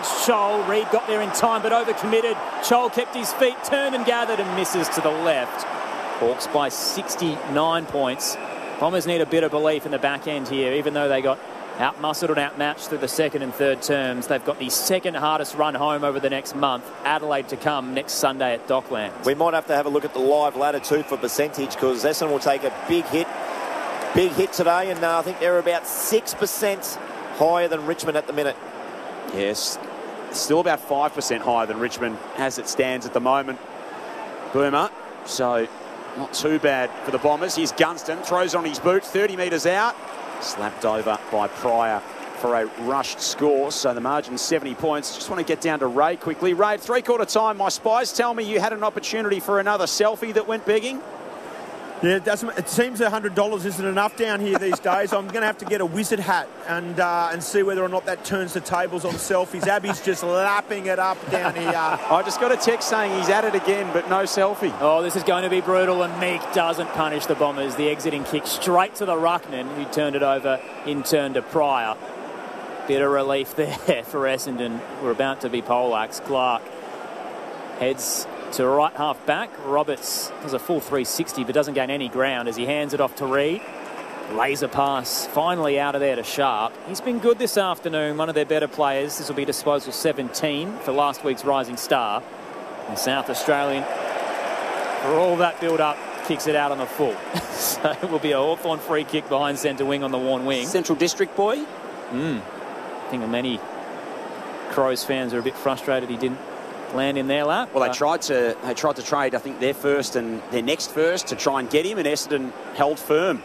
towards Chol. Reid got there in time, but overcommitted. Chol kept his feet, turned and gathered, and misses to the left. Hawks by 69 points. Bombers need a bit of belief in the back end here, even though they got out-muscled and outmatched through the second and third terms. They've got the second hardest run home over the next month. Adelaide to come next Sunday at Docklands. We might have to have a look at the live ladder too for percentage, because Essendon will take a big hit today, and I think they're about 6% higher than Richmond at the minute. Yes, still about 5% higher than Richmond as it stands at the moment, Boomer. So not too bad for the Bombers. Here's Gunston, throws on his boot, 30 metres out. Slapped over by Pryor for a rushed score. So the margin's 70 points. Just want to get down to Ray quickly. Ray, three-quarter time, my spies tell me you had an opportunity for another selfie that went begging. Yeah, it seems $100 isn't enough down here these days. I'm going to have to get a wizard hat and see whether or not that turns the tables on selfies. Abby's just lapping it up down here. I just got a text saying he's at it again, but no selfie. Oh, this is going to be brutal, and Meek doesn't punish the Bombers. The exiting kick straight to the ruckman, who turned it over in turn to Pryor. Bit of relief there for Essendon. We're about to be poleaxed. Clark heads to right half back. Roberts does a full 360 but doesn't gain any ground as he hands it off to Reid. Laser pass finally out of there to Sharp. He's been good this afternoon, one of their better players. This will be disposal 17 for last week's Rising Star. And South Australian, for all that build-up, kicks it out on the full. So it will be a Hawthorn free kick behind centre wing on the worn wing. Central District boy? I think many Crows fans are a bit frustrated he didn't land in their lap. Well, they tried to trade, I think, their first and their next first to try and get him, and Essendon held firm.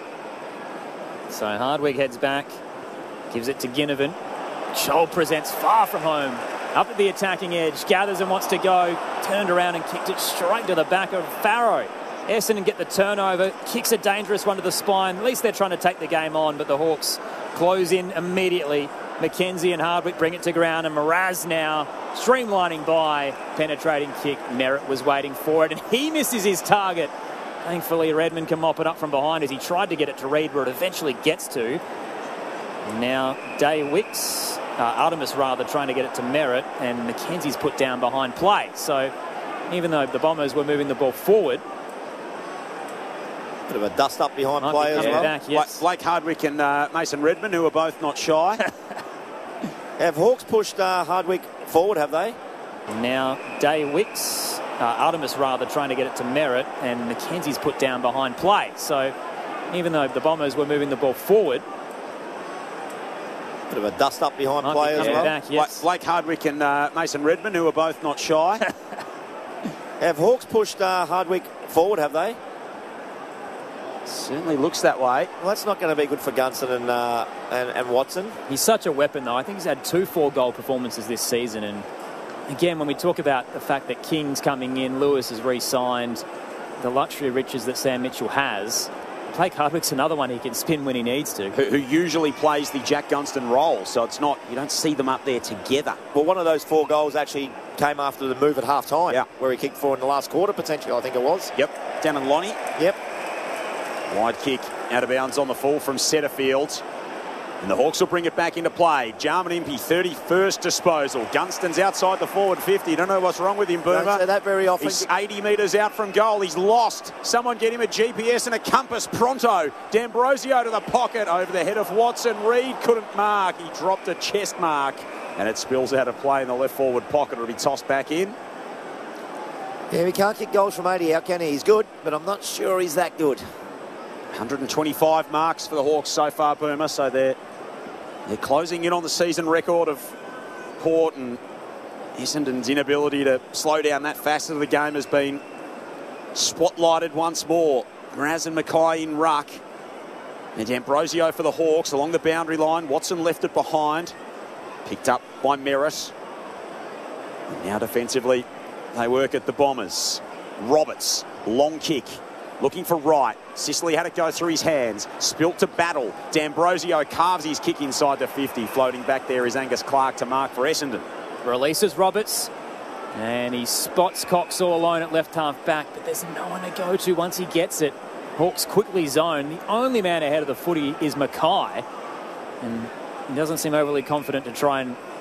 So Hardwick heads back, gives it to Ginnivan. Chol presents far from home. Up at the attacking edge, gathers and wants to go. Turned around and kicked it straight to the back of Farrow. Essendon get the turnover, kicks a dangerous one to the spine. At least they're trying to take the game on, but the Hawks close in immediately. McKenzie and Hardwick bring it to ground, and Mraz now streamlining by. Penetrating kick. Merritt was waiting for it, and he misses his target. Thankfully, Redmond can mop it up from behind as he tried to get it to Reid, where it eventually gets to. And now Artemis trying to get it to Merritt, and McKenzie's put down behind play. So even though the Bombers were moving the ball forward, bit of a dust up behind play as well. Back, yes. Blake Hardwick and Mason Redmond, who are both not shy. Have Hawks pushed Hardwick forward, have they? Now Artemis trying to get it to Merritt, and McKenzie's put down behind play. So even though the Bombers were moving the ball forward, bit of a dust up behind play as well. Back, yes. Blake Hardwick and Mason Redmond, who are both not shy. Have Hawks pushed Hardwick forward, have they? Certainly looks that way. Well, that's not going to be good for Gunston and Watson. He's such a weapon, though. I think he's had 2 4-goal performances this season. And again, when we talk about the fact that King's coming in, Lewis has re-signed, the luxury of riches that Sam Mitchell has, Blake Hardwick's another one he can spin when he needs to. Who usually plays the Jack Gunston role, so it's not, you don't see them up there together. Well, one of those 4 goals actually came after the move at half-time, where he kicked 4 in the last quarter, potentially, I think it was. Yep, down in Lonnie. Yep. Wide kick out of bounds on the full from Setterfield. And the Hawks will bring it back into play. Jarman Impey, 31st disposal. Gunston's outside the forward 50. Don't know what's wrong with him, Boomer. Don't say that very often. He's 80 metres out from goal. He's lost. Someone get him a GPS and a compass pronto. D'Ambrosio to the pocket over the head of Watson. Reid couldn't mark. He dropped a chest mark. And it spills out of play in the left forward pocket. It'll be tossed back in. Yeah, he can't kick goals from 80 out, can he? He's good, but I'm not sure he's that good. 125 marks for the Hawks so far, Boomer. So they're closing in on the season record of Port, and Essendon's inability to slow down that facet of the game has been spotlighted once more. Mraz and Mackay in ruck. And D'Ambrosio for the Hawks along the boundary line. Watson left it behind. Picked up by Merritt. And now defensively, they work at the Bombers. Roberts, long kick. Looking for Wright. Sicily had it go through his hands. Spilt to Battle. D'Ambrosio carves his kick inside the 50. Floating back there is Angus Clark to mark for Essendon. Releases Roberts. And he spots Cox all alone at left half back. But there's no one to go to once he gets it. Hawks quickly zone. The only man ahead of the footy is Mackay. And he doesn't seem overly confident to try and